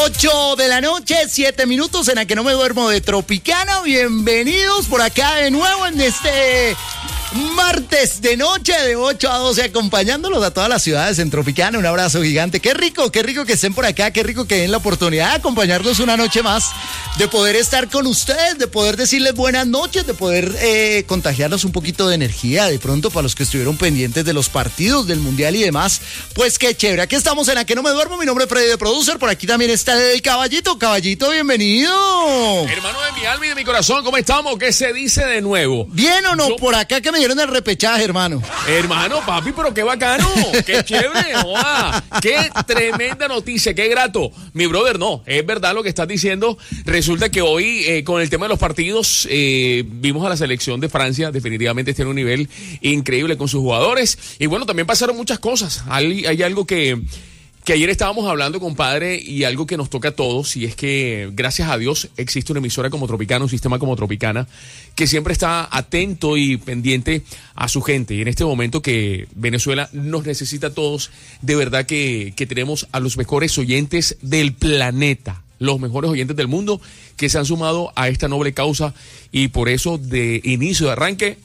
8 de la noche, 7 minutos en la que no me duermo de Tropicana. Bienvenidos por acá de nuevo en este martes de noche de 8 a 12 acompañándolos a todas las ciudades en Tropicana. Un abrazo gigante. Qué rico que estén por acá, qué rico que den la oportunidad de acompañarnos una noche más, de poder estar con ustedes, de poder decirles buenas noches, de poder contagiarlos un poquito de energía de pronto para los que estuvieron pendientes de los partidos del Mundial y demás. Pues qué chévere. Aquí estamos en la que no me duermo. Mi nombre es Freddy de Producer. Por aquí también está el Caballito. Caballito, bienvenido. Hermano de mi alma y de mi corazón, ¿cómo estamos? ¿Qué se dice de nuevo? ¿Bien o no? Por acá que me dieron el repechaje, hermano. Hermano, papi, pero qué bacano. Qué chévere. ¡Wow! Qué tremenda noticia. Qué grato. Mi brother, no. Es verdad lo que estás diciendo. Resulta que hoy, con el tema de los partidos, vimos a la selección de Francia. Definitivamente tiene un nivel increíble con sus jugadores. Y bueno, también pasaron muchas cosas. Hay algo que ayer estábamos hablando, compadre, y algo que nos toca a todos, y es que, gracias a Dios, existe una emisora como Tropicana, un sistema como Tropicana, que siempre está atento y pendiente a su gente. Y en este momento que Venezuela nos necesita a todos, de verdad que tenemos a los mejores oyentes del planeta, los mejores oyentes del mundo, que se han sumado a esta noble causa, y por eso, de inicio, de arranque,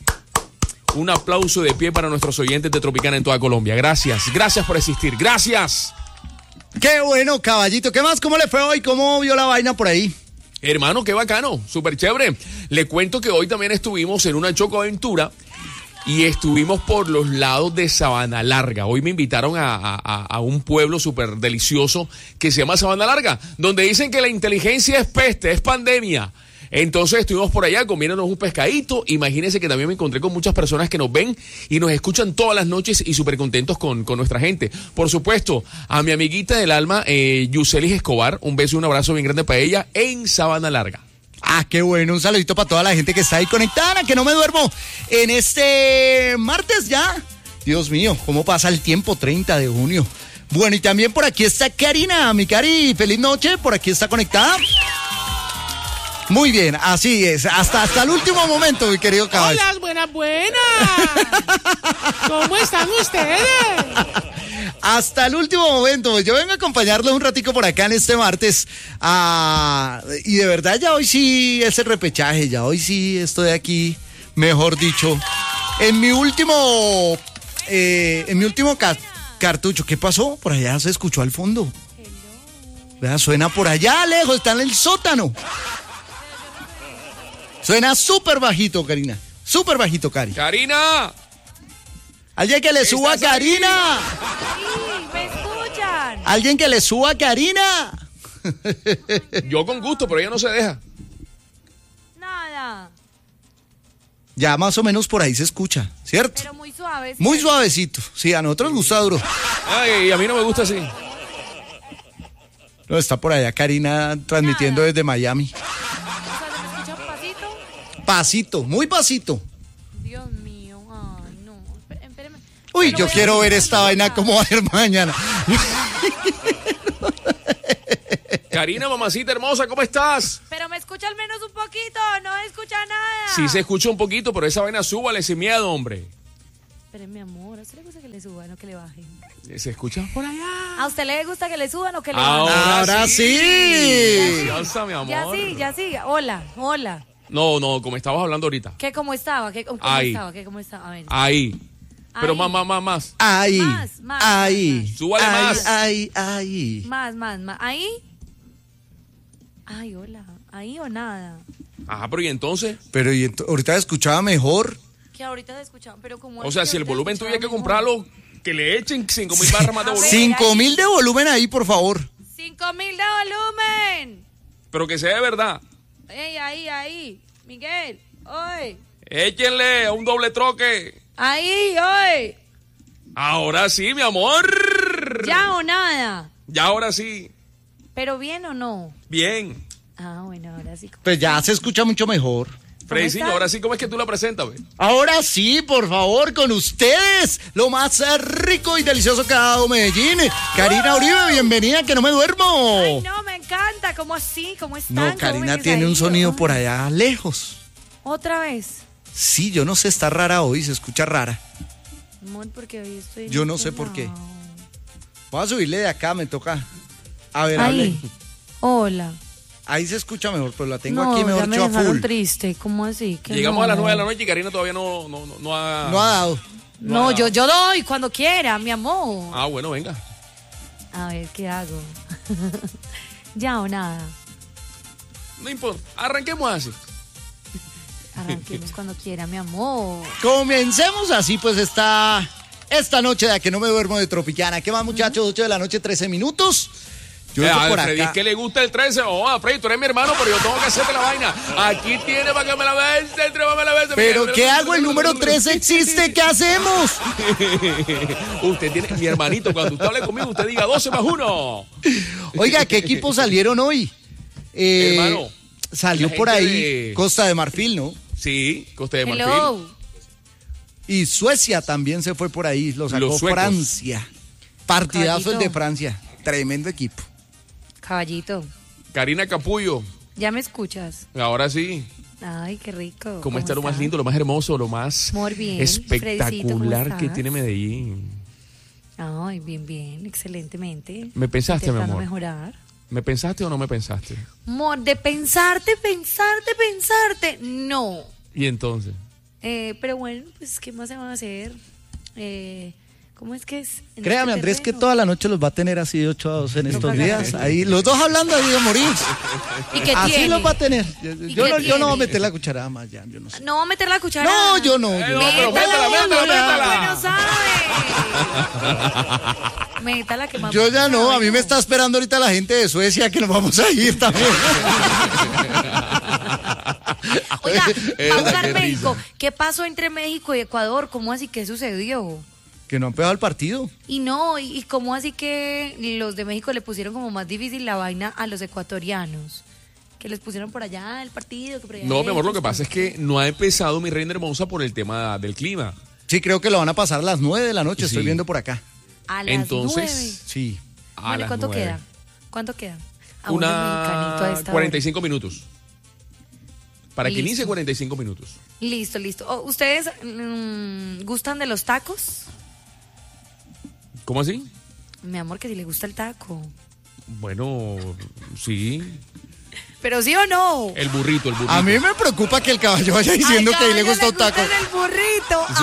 un aplauso de pie para nuestros oyentes de Tropicana en toda Colombia. Gracias por existir, gracias. Qué bueno, Caballito. ¿Qué más? ¿Cómo le fue hoy? ¿Cómo vio la vaina por ahí? Hermano, qué bacano, súper chévere. Le cuento que hoy también estuvimos en una chocoaventura y estuvimos por los lados de Sabana Larga. Hoy me invitaron a un pueblo súper delicioso que se llama Sabana Larga, donde dicen que la inteligencia es peste, es pandemia. Entonces estuvimos por allá comiéndonos un pescadito. Imagínense que también me encontré con muchas personas que nos ven y nos escuchan todas las noches y súper contentos con nuestra gente. Por supuesto, a mi amiguita del alma, Yuselis Escobar, un beso y un abrazo bien grande para ella en Sabana Larga. Ah, qué bueno, un saludito para toda la gente que está ahí conectada, que no me duermo en este martes ya. Dios mío, cómo pasa el tiempo, 30 de junio. Bueno, y también por aquí está Karina, mi Cari, feliz noche, por aquí está conectada. Muy bien, así es, hasta el último momento, mi querido caballo. Hola, buenas. ¿Cómo están ustedes? Hasta el último momento. Yo vengo a acompañarlos un ratico por acá en este martes. Y de verdad ya hoy sí es el repechaje, ya hoy sí estoy aquí, mejor dicho, en mi último cartucho. ¿Qué pasó? Por allá se escuchó al fondo. Vea, suena por allá lejos, está en el sótano. Suena súper bajito, Karina. Súper bajito, Cari. ¡Karina! ¡Alguien que le suba a Karina! Sí, me escuchan. ¡Alguien que le suba a Karina! Yo con gusto, pero ella no se deja. Nada. Ya más o menos por ahí se escucha, ¿cierto? Pero muy suave. ¿sí? Muy suavecito. Sí, a nosotros nos gusta duro. Ay, a mí no me gusta así. No, está por allá Karina transmitiendo desde Miami. Pasito, muy pasito. Dios mío, ay, no. Espéreme. Uy, yo quiero ver esta vaina cómo va a ser mañana. Karina, mamacita hermosa, ¿cómo estás? Pero me escucha al menos un poquito, no me escucha nada. Sí se escucha un poquito, pero esa vaina súbale sin miedo, hombre. Pero mi amor, ¿a usted le gusta que le suban o que le bajen? ¿Se escucha por allá? ¿A usted le gusta que le suban o que le bajen? Ahora sí. Preciosa, mi amor. Ya sí. Hola. No, como estabas hablando ahorita. ¿Qué cómo estaba? ¿Cómo Ahí. estaba? ¿Cómo estaba? A ver. Ahí. Pero Ahí. más. Ahí. Más. Ahí. Súbale más. Ahí. Más. ¿Ahí? Ay, hola. ¿Ahí o nada? Ajá, pero ¿y entonces? Pero ahorita escuchaba mejor. Que ahorita se escuchaban, pero como... O sea, si el volumen tuviera que comprarlo, que le echen 5,000 barras más de volumen. 5,000 de volumen ahí, por favor. 5,000 de volumen. Pero que sea de verdad. Ey, ahí. Miguel, hoy. Échenle a un doble troque. Ahí, hoy. Ahora sí, mi amor. ¿Ya o nada? Ya, ahora sí. ¿Pero bien o no? Bien. Ah, bueno, ahora sí. Pues ya se escucha mucho mejor. Freddy, ahora sí, ¿cómo es que tú la presentas, güey? Ahora sí, por favor, con ustedes, lo más rico y delicioso que ha dado Medellín. Karina Uribe, bienvenida, que no me duermo. Ay, no, me encanta. ¿Cómo así? ¿Cómo están? No, Karina tiene un sonido por allá lejos. ¿Otra vez? Sí, yo no sé, está rara hoy, se escucha rara. Amor, porque hoy estoy... Yo no sé por qué. Voy a subirle de acá, me toca. A ver, Ahí. hable. Hola. Ahí se escucha mejor, pero la tengo No, aquí ya mejor me dicho a dejaron full. triste. ¿Cómo así? Que Llegamos no? a las 9 de la noche y Karina todavía no ha... No ha dado. No, yo doy cuando quiera, mi amor. Ah, bueno, venga. A ver, ¿qué hago? ¿Ya o nada? No importa. Arranquemos así. Arranquemos cuando quiera, mi amor. Comencemos así, pues esta noche de a que no me duermo de Tropicana. ¿Qué más, muchachos? 8 de la noche, 13 minutos. Yo entro por Freddy, acá. es que le gusta el 13. Freddy, tú eres mi hermano, pero yo tengo que hacerte la vaina. Aquí tiene para que me la veas, me la veas. ¿Pero qué hago? El número 13 existe. ¿Qué hacemos? Usted tiene, mi hermanito, cuando usted hable conmigo, usted diga 12 más 1. Oiga, ¿qué equipos salieron hoy? Hermano. Salió la por gente ahí de- Costa de Marfil, ¿no? Sí, Costa de Marfil. Hello. Y Suecia también se fue por ahí. Lo sacó Los suecos. Francia. Partidazo el Caballito. de Francia. Tremendo equipo. Caballito, Karina Capullo. ¿ya me escuchas? Ahora sí. Ay, qué rico. ¿Cómo está lo más estás? lindo, lo más hermoso, lo más Muy bien. espectacular Fredicito, ¿cómo que estás? tiene Medellín? Ay, bien, excelentemente. ¿Me pensaste, mi Intentando amor? mejorar. ¿Me pensaste o no me pensaste? Amor, de pensarte, no. ¿Y entonces? Pero bueno, pues, ¿qué más se va a hacer? ¿Cómo es que es? En Créame, este Andrés, que terreno. toda la noche los va a tener así de 8 a 2 en estos pasa días. nada. Ahí, los dos hablando ahí de morir. ¿Y qué Así tiene? los va a tener. ¿Y Yo qué no voy a tiene? meter la cucharada más ya, yo no sé. No va a meter la cuchara. No, yo no. No, yo pero métala. Bueno, sabe. Métala que más. Yo ya no, a mí me Bueno. está esperando ahorita la gente de Suecia que nos vamos a ir también. Oiga, va a jugar Qué México. risa. ¿Qué pasó entre México y Ecuador? ¿Cómo así? ¿Qué sucedió? Que no han pegado el partido. Y no, y cómo así que los de México le pusieron como más difícil la vaina a los ecuatorianos. Que les pusieron por allá el partido. Que por allá No, mi amor, lo estos, que pasa es que no ha empezado mi reina hermosa por el tema del clima. Sí, creo que lo van a pasar a las 9 de la noche, estoy Sí. viendo por acá. A las Entonces, 9. Sí. A Bueno, las ¿cuánto 9. queda? ¿Cuánto queda? A un mexicanito a Una esta 45 minutos. Para que Listo. inicie 45 minutos. hora. Listo. Oh, ¿ustedes gustan de los tacos? ¿Cómo así? Mi amor, que si le gusta el taco. Bueno, sí. ¿Pero sí o no? El burrito. A mí me preocupa que el caballo vaya diciendo Al que ahí le caballo gusta un taco. gusta el burrito. Sí,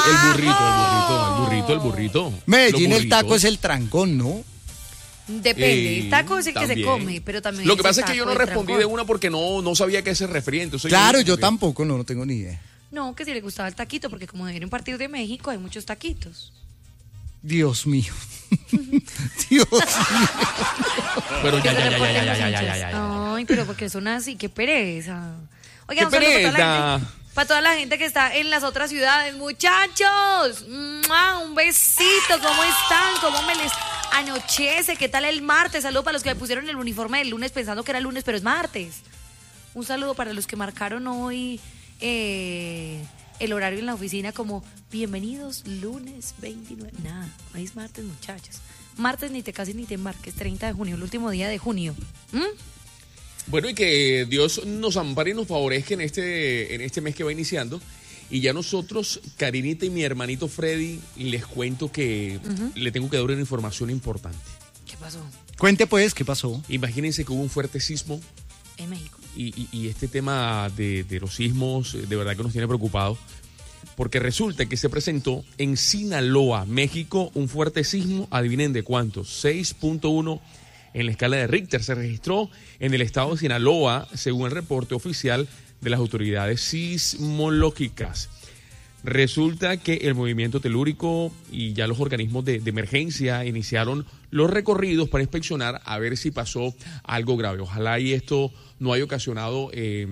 el burrito. Medellín, Los el taco burritos. es el trancón, ¿no? Depende, el taco es el que se También. come, pero también Lo que ese pasa es que yo taco no de respondí trancón. de una porque no sabía a qué se refería. Entonces Claro, yo porque- tampoco, no tengo ni idea. No, que si le gustaba el taquito, porque como viene un partido de México, hay muchos taquitos. Dios mío. Dios mío. Pero Que se ya. reporten los hinchas. Ay, pero porque son así, qué pereza. Oigan, ¡Qué un saludo pereza! para toda la gente que está en las otras ciudades. Muchachos, ¡mua! Un besito, ¿cómo están? ¿Cómo me les anochece? ¿Qué tal el martes? Saludo para los que le pusieron el uniforme del lunes pensando que era lunes, pero es martes. Un saludo para los que marcaron hoy el horario en la oficina como bienvenidos lunes 29. Nada, hoy es martes, muchachos. Martes ni te cases ni te embarques, 30 de junio, el último día de junio. Bueno, y que Dios nos ampare y nos favorezca en este mes que va iniciando. Y ya nosotros, Karinita y mi hermanito Freddy, les cuento que le tengo que dar una información importante. ¿Qué pasó? Cuente pues, ¿qué pasó? Imagínense que hubo un fuerte sismo En México. y este tema de los sismos de verdad que nos tiene preocupados. Porque resulta que se presentó en Sinaloa, México, un fuerte sismo. Adivinen de cuánto, 6.1 en la escala de Richter. Se registró en el estado de Sinaloa, según el reporte oficial de las autoridades sismológicas. Resulta que el movimiento telúrico y ya los organismos de emergencia iniciaron los recorridos para inspeccionar a ver si pasó algo grave. Ojalá y esto no haya ocasionado,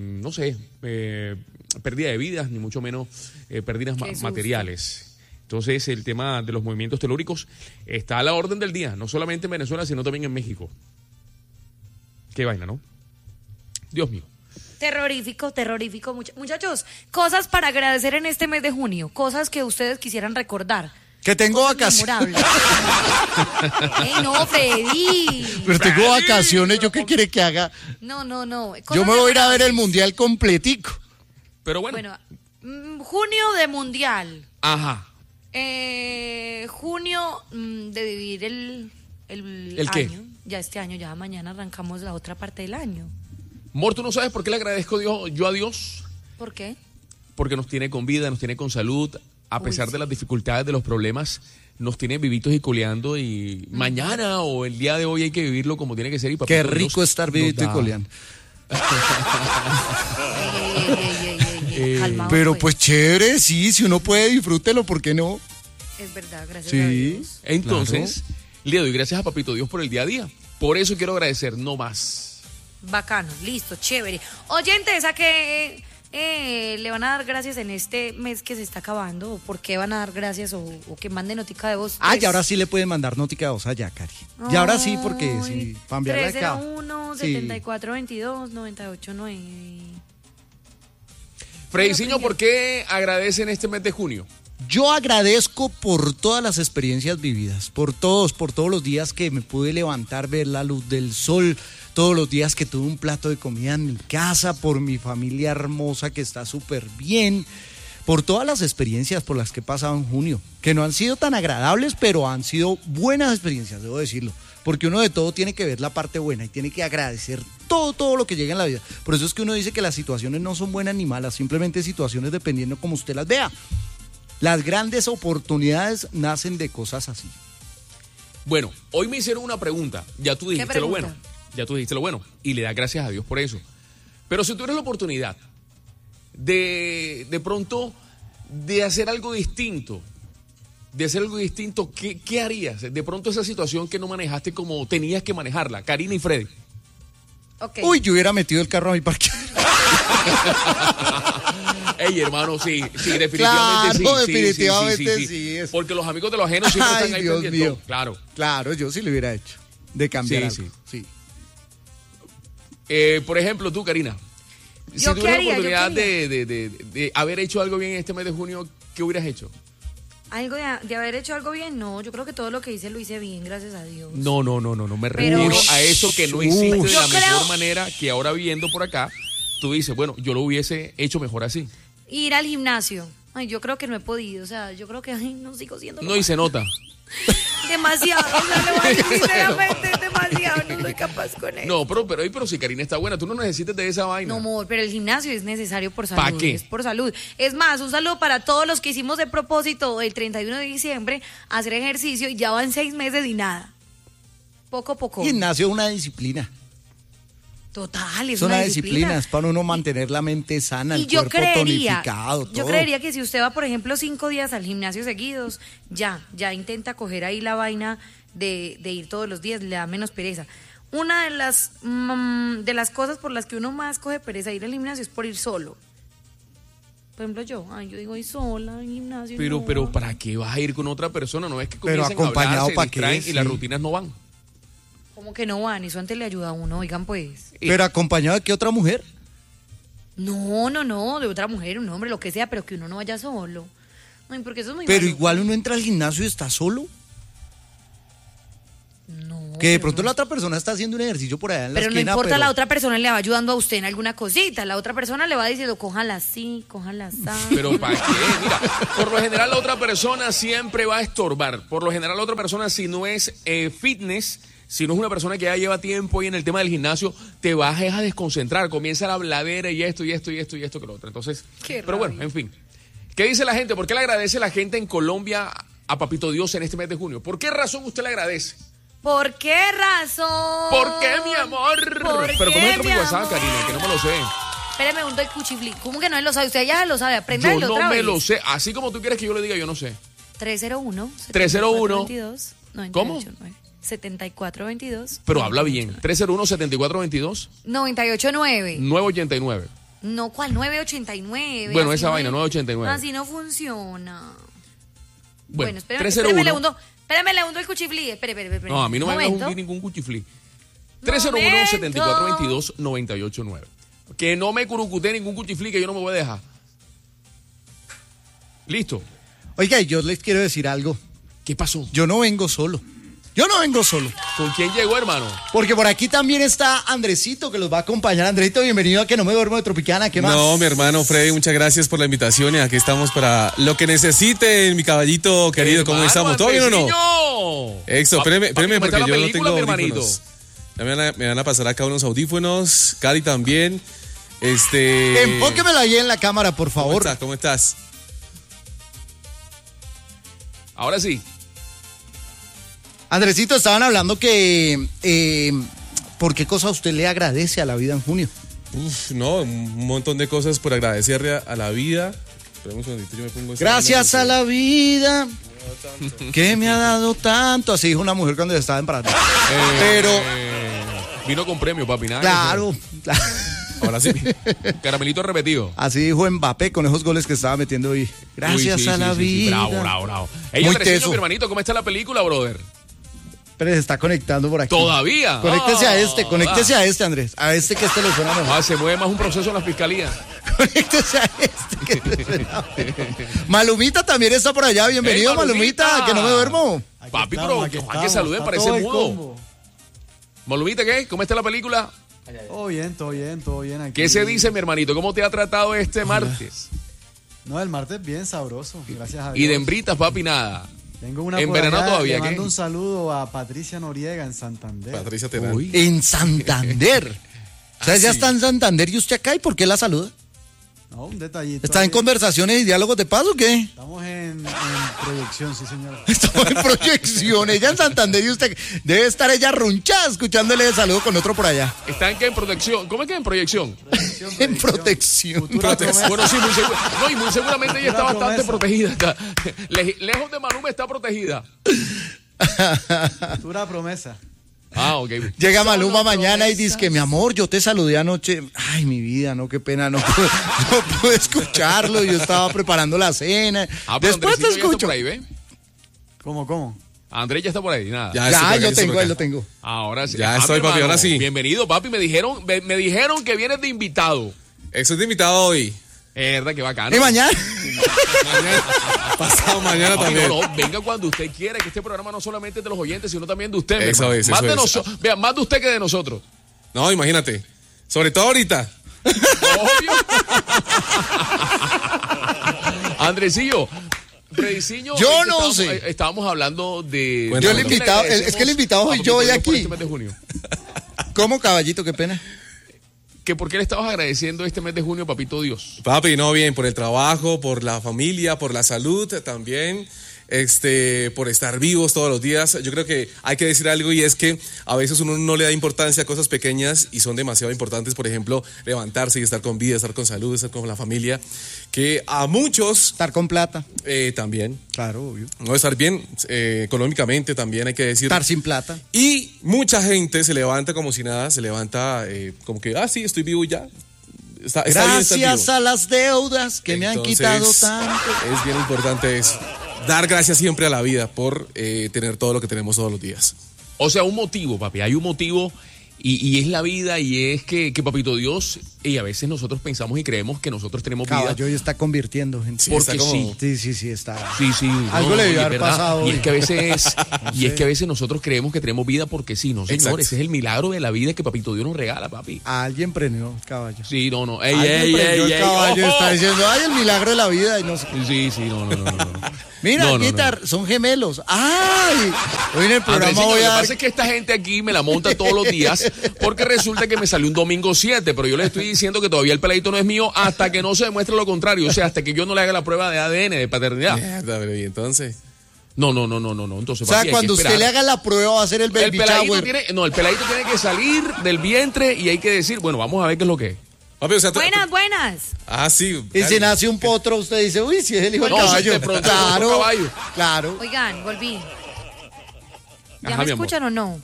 pérdida de vidas, ni mucho menos pérdidas Qué susto. materiales. Entonces el tema de los movimientos telúricos está a la orden del día, no solamente en Venezuela, sino también en México. Qué vaina, ¿no? Dios mío. Terrorífico. Muchachos, cosas para agradecer en este mes de junio. Cosas que ustedes quisieran recordar. Que tengo Cosas vacaciones. memorables. ¡Ey, no, Freddy! Pero tengo vacaciones, ¿yo qué quiere que haga? No. Yo Cosas me voy a ir a ver el memorables. mundial completico. Pero bueno. Bueno, junio de mundial. Ajá. Junio de vivir el ¿El qué? año. ya este año, ya mañana arrancamos la otra parte del año. Mor, ¿tú no sabes por qué le agradezco yo a Dios? ¿Por qué? Porque nos tiene con vida, nos tiene con salud, a pesar de las dificultades, de los problemas, nos tiene vivitos y coleando y mañana o el día de hoy hay que vivirlo como tiene que ser. Y Qué rico estar vivito y coleando. Calmado, Pero pues chévere, sí, si uno puede, disfrútelo, ¿por qué no? Es verdad, gracias Sí. a Dios. Entonces, le doy gracias a Papito Dios por el día a día. Por eso quiero agradecer, no más. Bacano, listo, chévere. Oyentes, ¿a qué le van a dar gracias en este mes que se está acabando? ¿O por qué van a dar gracias? ¿O que mande notica de voz? Ah, y ahora sí le pueden mandar notica de voz allá, Cari. Y ahora sí, porque sí, para enviarla acá. 301-7422-989. Frediciño, ¿por qué agradecen este mes de junio? Yo agradezco por todas las experiencias vividas, por todos los días que me pude levantar, ver la luz del sol, todos los días que tuve un plato de comida en mi casa, por mi familia hermosa que está súper bien, por todas las experiencias por las que he pasado en junio, que no han sido tan agradables, pero han sido buenas experiencias, debo decirlo, porque uno de todo tiene que ver la parte buena y tiene que agradecer todo lo que llega en la vida. Por eso es que uno dice que las situaciones no son buenas ni malas, simplemente situaciones dependiendo como usted las vea. Las grandes oportunidades nacen de cosas así. Bueno, hoy me hicieron una pregunta. Ya tú dijiste lo pregunta? bueno. Ya tú dijiste lo bueno. Y le das gracias a Dios por eso. Pero si tuvieras la oportunidad de pronto de hacer algo distinto, ¿qué harías? De pronto esa situación que no manejaste como tenías que manejarla, Karina y Freddy. Okay. Uy, yo hubiera metido el carro a mi parque. Ey, hermano, sí, definitivamente Claro, sí. definitivamente sí. Porque los amigos de los ajenos siempre Ay, están ahí Dios pendientes. mío. Claro. Claro, yo sí lo hubiera hecho. De cambiar Sí, algo. Sí. Por ejemplo, tú, Karina, si ¿Yo tuvieras la qué haría? oportunidad de haber hecho algo bien en este mes de junio, ¿qué hubieras hecho? ¿Algo de haber hecho algo bien? No, yo creo que todo lo que hice lo hice bien, gracias a Dios. No, me Pero- refiero a eso que no hiciste de Yo la creo- mejor manera, que ahora viendo por acá, tú dices, bueno, yo lo hubiese hecho mejor así. Ir al gimnasio. Ay, yo creo que no he podido, o sea, yo creo que no sigo siendo No, y se nota. demasiado, o sea, le voy a decir sinceramente, es demasiado, no soy capaz con eso. No, pero si Karina está buena, tú no necesitas de esa vaina. No, amor, pero el gimnasio es necesario por salud. ¿Pa qué? Es por salud. Es más, un saludo para todos los que hicimos de propósito el 31 de diciembre hacer ejercicio y ya van 6 meses y nada. Poco a poco. Gimnasio es una disciplina. Total, es Es una una disciplina. disciplina, es para uno mantener la mente sana, Y el yo cuerpo creería, tonificado, todo. yo creería que si usted va, por ejemplo, 5 días al gimnasio seguidos, ya intenta coger ahí la vaina de ir todos los días, le da menos pereza. Una de las cosas por las que uno más coge pereza ir al gimnasio es por ir solo. Por ejemplo, yo digo, ir sola al gimnasio. no. Pero ¿para qué vas a ir con otra persona? No es que Pero comiencen a acompañado, hablar, se ¿pa' qué? distraen y las Sí. rutinas no van. Como que no van, eso antes le ayuda a uno, oigan pues. Pero acompañado de qué otra mujer. No, de otra mujer, un hombre, lo que sea, pero que uno no vaya solo. Ay, porque eso es muy Pero malo. igual uno entra al gimnasio y está solo. No, Que de pero pronto no. la otra persona está haciendo un ejercicio por allá en la Pero no esquina. importa, la otra persona le va ayudando a usted en alguna cosita. La otra persona le va diciendo, cójala así, cójala así. Pero ¿para qué? Mira, por lo general la otra persona siempre va a estorbar. Por lo general la otra persona, si no es fitness, si no es una persona que ya lleva tiempo ahí en el tema del gimnasio, te vas a desconcentrar. Comienza la habladera y esto que lo otro. Entonces, Qué pero bueno, rabia. en fin. ¿Qué dice la gente? ¿Por qué le agradece la gente en Colombia a Papito Dios en este mes de junio? ¿Por qué razón usted le agradece? ¿Por qué razón? ¿Por qué, mi amor? ¿Por Pero qué, ¿cómo es el mi WhatsApp, amor? Karina? Que no me lo sé. Espérame, un doy cuchiflí. ¿Cómo que no lo sabe? Usted ya lo sabe, Yo apréndalo no otra me vez. lo sé. Así como tú quieres que yo le diga, yo no sé. 301 301 ¿Cómo? 7422 Pero habla bien. 301-7422. 989. 989. No, ¿cuál? 989. Bueno, Así esa no vaina, es- 989. Así no funciona. Bueno, espérame, 301. espérame, le hundo el cuchiflí. Espere. No, a mí no me hagas Momento. ningún cuchiflí. Momento. 301-7422-989. Que no me curucute ningún cuchiflí, que yo no me voy a dejar. Listo. Oiga, y yo les quiero decir algo. ¿Qué pasó? Yo no vengo solo. Yo no vengo solo. ¿Con quién llegó, hermano? Porque por aquí también está Andresito, que los va a acompañar. Andresito, bienvenido a Que No Me Duermo de Tropicana. ¿Qué más? No, mi hermano Freddy, muchas gracias por la invitación y aquí estamos para lo que necesiten, mi caballito querido. ¿Cómo estamos? ¿Todo bien o no? Eso, espérame porque yo no tengo audífonos. Me van a pasar acá unos audífonos, Cari también. Enfóquemelo ahí en la cámara, por favor. ¿Cómo estás? Ahora sí. Andresito, estaban hablando que ¿por qué cosa usted le agradece a la vida en junio? No, un montón de cosas por agradecerle a la vida. Espera un segundito, yo me pongo gracias a la vida que me ha dado tanto. Así dijo una mujer cuando estaba en Paraná. Pero vino con premio, papi, nada. Claro. Ahora sí. Caramelito repetido. Así dijo Mbappé con esos goles que estaba metiendo hoy. Gracias a la vida. Bravo. Ey, Muy Andresito, teso. mi hermanito, ¿cómo está la película, brother? Pero se está conectando por aquí. ¿Todavía? Conéctese a este, Andrés. A este que le suena mejor. Se mueve más un proceso en la fiscalía. Conéctese a este que le suena mejor. Malumita también está por allá. Bienvenido, Hey, Malumita. Que no me duermo. Papi, pero que Juan que salude, parece mudo. Malumita, ¿qué? ¿Cómo está la película? Todo bien aquí. ¿Qué se dice, mi hermanito? ¿Cómo te ha tratado este martes? No, el martes bien sabroso, gracias a Dios. Y de hembritas, papi, nada. Tengo una ¿Envenenado por allá, todavía, le qué? mando un saludo a Patricia Noriega en Santander. Patricia Terán. Uy. En Santander. O sea, ya está en Santander y usted acá. ¿Y por qué la saluda? No, un detallito. ¿Está en ahí. conversaciones y diálogos de paz o qué? Estamos en proyección, sí, señor. Estamos en proyección. Ella en Santander y usted debe estar ella ronchada escuchándole el saludo con otro por allá. ¿Está en qué? ¿En protección? ¿Cómo es que en proyección? En protección. Futura promesa. Bueno, sí, muy seguro. No, y muy seguramente ella está Futura bastante promesa. protegida. Lejos de Maluma está protegida. Futura promesa. Ah, ok. Llega Maluma Solo mañana y promesas. dice que mi amor, yo te saludé anoche. Ay, mi vida, no, qué pena, no pude escucharlo. Yo estaba preparando la cena. Pero Después te Andresito ya está escucho. por ahí, ¿ve? ¿Cómo? Andrés ya está por ahí, nada. Ya, Ya, estoy ahí acá, lo estoy tengo, acá. ahí lo tengo. Ahora sí. Ya estoy, mi papi, hermano, ahora sí. Bienvenido, papi. Me dijeron que vienes de invitado. Eso es de invitado hoy. Es verdad que bacano. ¿Y mañana? Pasado mañana Papi, también. no, venga cuando usted quiera, que este programa no solamente es de los oyentes, sino también de usted. mi Eso hermano. es, Más eso de es. nosotros. Vea, más de usted que de nosotros. No, imagínate. Sobre todo ahorita. Obvio. Andresillo. Frediciño, Yo no sé. Estábamos hablando de. Cuéntame. Yo el invitado, es que el invitado soy yo hoy por aquí. este mes de junio. ¿Cómo, caballito? Qué pena. Que por qué le estabas agradeciendo este mes de junio, papito Dios. Papi, no, bien, por el trabajo, por la familia, por la salud también, por estar vivos todos los días. Yo creo que hay que decir algo y es que a veces uno no le da importancia a cosas pequeñas y son demasiado importantes. Por ejemplo, levantarse y estar con vida, estar con salud, estar con la familia, que a muchos Estar con plata. también, Claro, obvio. no estar bien económicamente también hay que decir. Estar sin plata. Y mucha gente se levanta como si nada, se levanta como que, sí, estoy vivo ya. Está bien estar Gracias vivo. a las deudas que me han Entonces, quitado tanto. Es bien importante eso. Dar gracias siempre a la vida por tener todo lo que tenemos todos los días. O sea, un motivo, papi. Hay un motivo y es la vida y es que papito Dios, y a veces nosotros pensamos y creemos que nosotros tenemos vida. Caballo y está convirtiendo gente. Sí, Porque está como- Sí, está. Sí. Algo le debió y es haber verdad. pasado Y hoy. es que a veces nosotros creemos que tenemos vida porque sí, no, señor. Exacto. Ese es el milagro de la vida que papito Dios nos regala, papi. Alguien prendió, caballo. Sí, no. Alguien prendió el caballo y está diciendo, ay, el milagro de la vida. Y no sé. Sí, no. Mira, No, no, Guitar, son gemelos. ¡Ay! Hoy en el programa Andresito, voy lo a que dar... pasa es que esta gente aquí me la monta todos los días porque resulta que me salió un domingo 7, pero yo le estoy diciendo que todavía el peladito no es mío hasta que no se demuestre lo contrario, o sea, hasta que yo no le haga la prueba de ADN, de paternidad. Mierda, pero ¿y entonces? No. Entonces, O sea, papi, hay cuando que usted esperar. le haga la prueba va a ser el el baby peladito shower. el peladito tiene que salir del vientre y hay que decir, bueno, vamos a ver qué es lo que es. Papi, o sea, Buenas. sí. Y si nace un potro, usted dice, uy, si es el hijo del No, si caballo. de pronto es Claro, otro caballo. claro. Oigan, volví. ¿Ya Ajá, me mi amor. escuchan o no?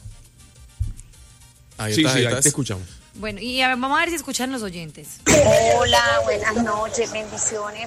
Ahí Sí, estás, ahí ahí estás. te escuchamos. Bueno, y a ver, vamos a ver si escuchan los oyentes. Hola, buenas noches, bendiciones